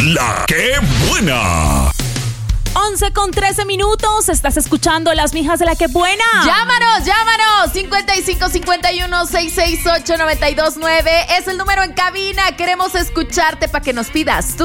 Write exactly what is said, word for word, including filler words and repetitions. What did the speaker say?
La que buena. once con trece minutos, estás escuchando Las Mijas de la que buena. Llámanos, llámanos. cincuenta y cinco cincuenta y uno seiscientos sesenta y ocho noventa y dos nueve es el número en cabina. Queremos escucharte para que nos pidas tú